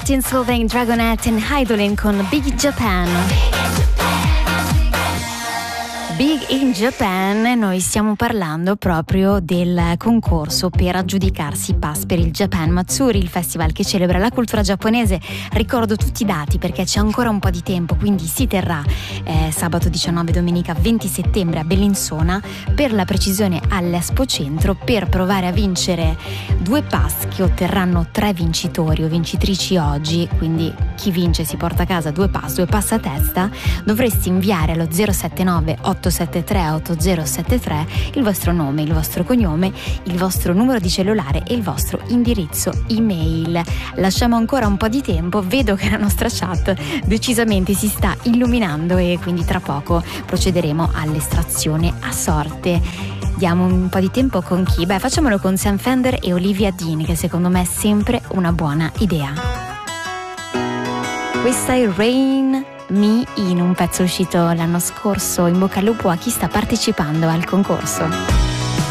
Martin Solveig, Dragonette e Idolin con Big Japan. Big in Japan, noi stiamo parlando proprio del concorso per aggiudicarsi i pass per il Japan Matsuri, il festival che celebra la cultura giapponese. Ricordo tutti i dati perché c'è ancora un po' di tempo, quindi si terrà sabato 19 domenica 20 settembre a Bellinzona, per la precisione all'Expo Centro, per provare a vincere 2 pass che otterranno 3 vincitori o vincitrici oggi, quindi chi vince si porta a casa 2 pass a testa. Dovresti inviare allo 079 873 8073 il vostro nome, il vostro cognome, il vostro numero di cellulare e il vostro indirizzo email. Lasciamo ancora un po' di tempo, vedo che la nostra chat decisamente si sta illuminando e quindi tra poco procederemo all'estrazione a sorte. Diamo un po' di tempo con chi? Beh, facciamolo con Sam Fender e Olivia Dean, che secondo me è sempre una buona idea. Questa è Rain Me In, un pezzo uscito l'anno scorso. In bocca al lupo a chi sta partecipando al concorso.